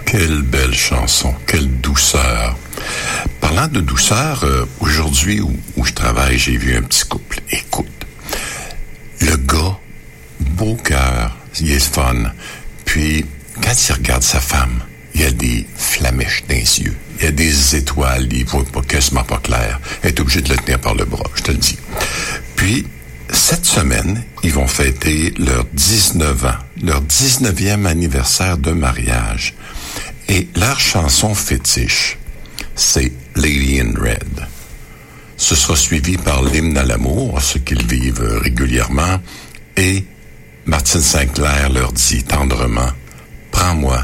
Quelle belle chanson, quelle douceur. Parlant de douceur, aujourd'hui où je travaille, j'ai vu un petit couple. Écoute, le gars, beau cœur, il est fun. Puis, quand il regarde sa femme, il y a des flamèches dans les yeux. Il y a des étoiles, il voit pas, quasiment pas clair. Elle est obligée de le tenir par le bras, je te le dis. Puis, cette semaine, ils vont fêter leurs 19 ans, leur 19e anniversaire de mariage. Et leur chanson fétiche, c'est Lady in Red. Ce sera suivi par l'hymne à l'amour, ce qu'ils vivent régulièrement, et Martine St. Clair leur dit tendrement « Prends-moi